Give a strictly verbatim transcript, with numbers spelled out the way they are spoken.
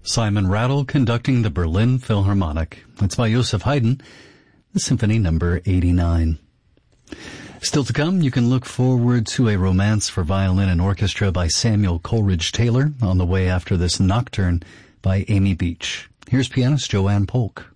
Simon Rattle conducting the Berlin Philharmonic. It's by Joseph Haydn, the Symphony number eighty-nine. Still to come, you can look forward to a romance for violin and orchestra by Samuel Coleridge Taylor on the way after this Nocturne by Amy Beach. Here's pianist Joanne Polk.